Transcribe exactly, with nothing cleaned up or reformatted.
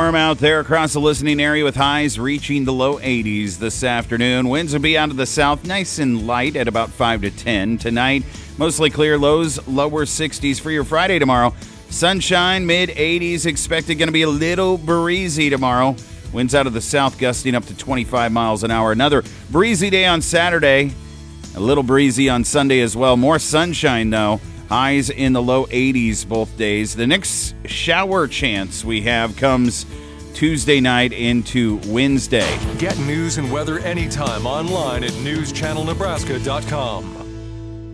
warm out there across the listening area with highs reaching the low eighties this afternoon. Winds will be out of the south, nice and light at about five to ten. Tonight, mostly clear, lows lower sixties for your Friday tomorrow. Sunshine, mid eighties expected, going to be a little breezy tomorrow. Winds out of the south gusting up to twenty-five miles an hour. Another breezy day on Saturday. A little breezy on Sunday as well. More sunshine, though. Highs in the low eighties both days. The next shower chance we have comes Tuesday night into Wednesday. Get news and weather anytime online at news channel nebraska dot com.